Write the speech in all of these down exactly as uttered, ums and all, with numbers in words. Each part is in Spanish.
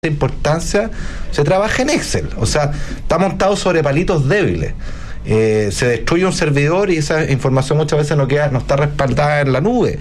importancia, se trabaja en Excel, o sea, está montado sobre palitos débiles. Eh, se destruye un servidor y esa información muchas veces no queda, no está respaldada en la nube.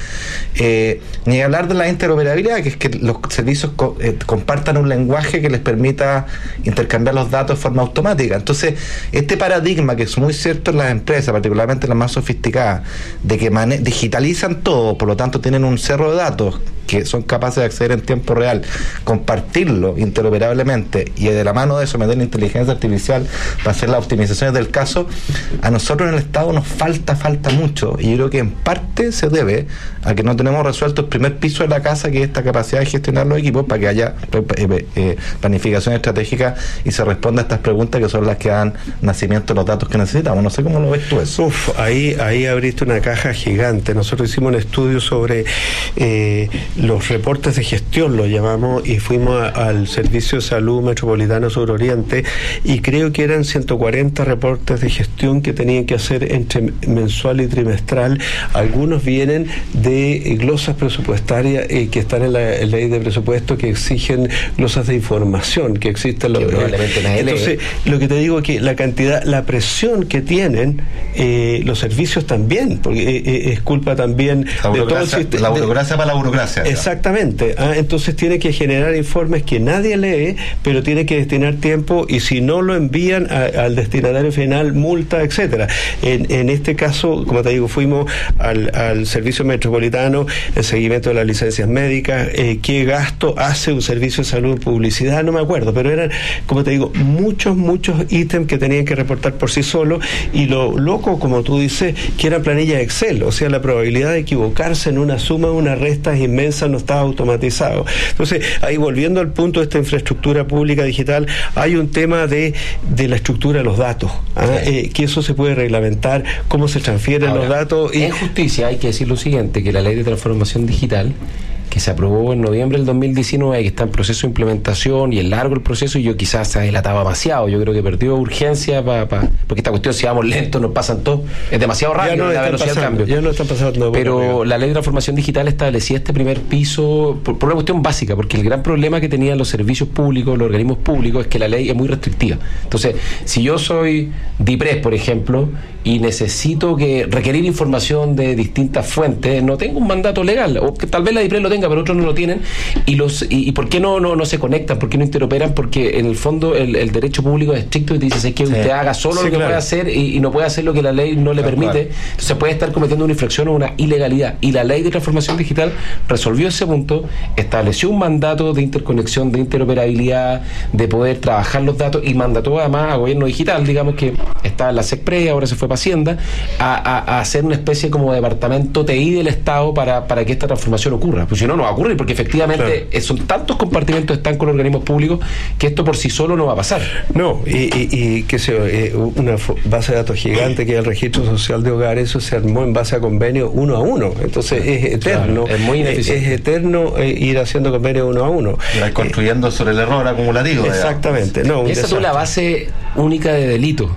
Eh, ni hablar de la interoperabilidad, que es que los servicios co- eh, compartan un lenguaje que les permita intercambiar los datos de forma automática. Entonces, este paradigma que es muy cierto en las empresas, particularmente las más sofisticadas, de que mane- digitalizan todo, por lo tanto tienen un cerro de datos que son capaces de acceder en tiempo real, compartirlo interoperablemente y de la mano de eso meter la inteligencia artificial para hacer las optimizaciones del caso. A nosotros en el Estado nos falta, falta mucho, y yo creo que en parte se debe a que no tenemos resuelto el primer piso de la casa, que es esta capacidad de gestionar los equipos para que haya eh, eh, planificación estratégica y se responda a estas preguntas que son las que dan nacimiento a los datos que necesitamos. No sé cómo lo ves tú eso. Uf, ahí, ahí abriste una caja gigante. Nosotros hicimos un estudio sobre eh, los reportes de gestión, lo llamamos, y fuimos a, al Servicio de Salud Metropolitano Suroriente, y creo que eran ciento cuarenta reportes de gestión que tenían que hacer entre mensual y trimestral. Algunos vienen de glosas presupuestarias eh, que están en la en ley de presupuesto, que exigen glosas de información que existen. Lo, probablemente eh, entonces, lo que te digo es que la cantidad, la presión que tienen eh, los servicios también, porque eh, es culpa también la de todo el sistema. La burocracia para la burocracia. Exactamente. Ah, entonces tiene que generar informes que nadie lee, pero tiene que destinar tiempo, y si no lo envían a, al destinatario final, multa, etcétera. En, en este caso, como te digo, fuimos al, al servicio metropolitano, el seguimiento de las licencias médicas, eh, qué gasto hace un servicio de salud, publicidad, no me acuerdo, pero eran, como te digo, muchos, muchos ítems que tenían que reportar por sí solos, y lo loco, como tú dices, que eran planillas Excel, o sea, la probabilidad de equivocarse en una suma, una resta es inmensa, no estaba automatizado. Entonces, ahí volviendo al punto de esta infraestructura pública digital, hay un tema de, de la estructura de los datos, ¿ah? Sí. Eh, que eso se puede reglamentar, cómo se transfieren Ahora, los datos. Y en justicia hay que decir lo siguiente, que la ley de transformación digital, que se aprobó en noviembre del dos mil diecinueve, que está en proceso de implementación y es largo el proceso, y yo quizás se ha dilatado demasiado, yo creo que perdió urgencia pa, pa, porque esta cuestión, si vamos lento, nos pasan todo, es demasiado rápido no la velocidad del cambio. Ya no están pasando, pero la ley de transformación digital establecía este primer piso por, por una cuestión básica, porque el gran problema que tenían los servicios públicos, los organismos públicos, es que la ley es muy restrictiva. Entonces, si yo soy DIPRES, por ejemplo, y necesito que requerir información de distintas fuentes, no tengo un mandato legal, o que tal vez la DIPRES lo tenga, pero otros no lo tienen, y los y, y ¿por qué no, no no se conectan? ¿Por qué no interoperan? Porque en el fondo el, el derecho público es estricto y te dice es que sí. usted haga solo sí, lo que claro. puede hacer y, y no puede hacer lo que la ley no le Tal permite, cual. Entonces puede estar cometiendo una infracción o una ilegalidad, y la ley de transformación digital resolvió ese punto, estableció un mandato de interconexión, de interoperabilidad, de poder trabajar los datos, y mandató además a gobierno digital, digamos que está en la SECPRE, ahora se fue para Hacienda, a, a, a hacer una especie como de departamento T I del Estado para, para que esta transformación ocurra, pues si no, no va a ocurrir, porque efectivamente claro. son tantos compartimentos están con los organismos públicos que esto por sí solo no va a pasar. No, y, y, y que se eh, una base de datos gigante que es el registro social de hogares, eso se armó en base a convenios uno a uno, entonces es eterno, claro, es muy ineficiente. Es, es eterno eh, ir haciendo convenios uno a uno. Y construyendo eh, sobre el error acumulativo. Exactamente. No, esa es la base única de delito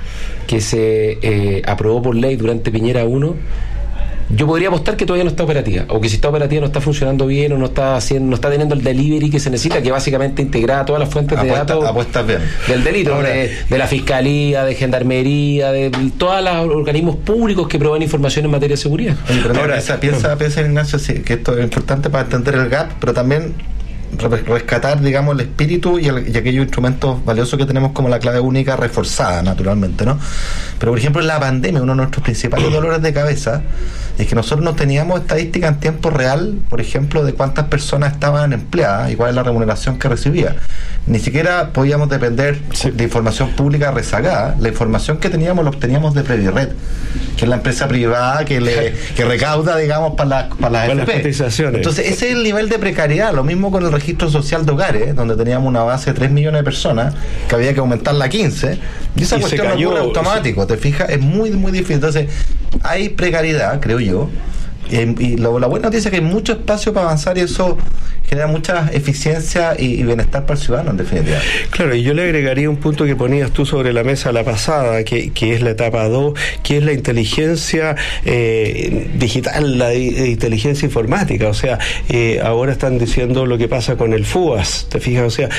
que se eh, aprobó por ley durante Piñera uno. Yo podría apostar que todavía no está operativa, o que si está operativa no está funcionando bien, o no está haciendo, no está teniendo el delivery que se necesita, que básicamente integra todas las fuentes apuesta, de datos apuestas bien. del delito, Ahora, de, de la fiscalía, de gendarmería, de todos los organismos públicos que proveen información en materia de seguridad. Ahora, piensa, piensa, piensa Ignacio, sí, que esto es importante para entender el gap, pero también rescatar, digamos, el espíritu y, el, y aquellos instrumentos valiosos que tenemos, como la clave única reforzada, naturalmente, ¿no? Pero, por ejemplo, en la pandemia, uno de nuestros principales dolores de cabeza es que nosotros no teníamos estadísticas en tiempo real, por ejemplo, de cuántas personas estaban empleadas y cuál es la remuneración que recibía. Ni siquiera podíamos depender sí. de información pública rezagada. La información que teníamos la obteníamos de Previred, que es la empresa privada que le que recauda, digamos, para, la, para las para F P. Las cotizaciones. Entonces, ese es el nivel de precariedad. Lo mismo con el registro social de hogares, donde teníamos una base de tres millones de personas, que había que aumentarla a quince, y esa y cuestión no ocurre automático, se... te fijas, es muy, muy difícil. Entonces, hay precariedad, creo yo, eh, y lo, la buena noticia es que hay mucho espacio para avanzar, y eso genera mucha eficiencia y, y bienestar para el ciudadano, en definitiva. Claro, y yo le agregaría un punto que ponías tú sobre la mesa la pasada, que, que es la etapa dos, que es la inteligencia eh, digital, la inteligencia informática. O sea, eh, ahora están diciendo lo que pasa con el FUAS, ¿te fijas? O sea,